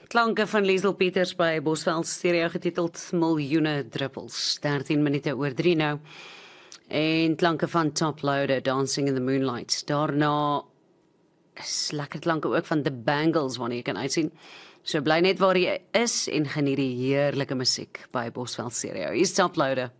Klanke van Liesel Peters by Bosveld Stereo getiteld Miljoene Druppels. 13 minute oor 3 nou. En klanke van Top Loader, Dancing in the Moonlight. Daarna is lekker klanke ook van The Bangles, wanneer jy kan uitsien. So bly net waar jy is en geniet die heerlike musiek by Bosveld Stereo. Hier is Top Loader.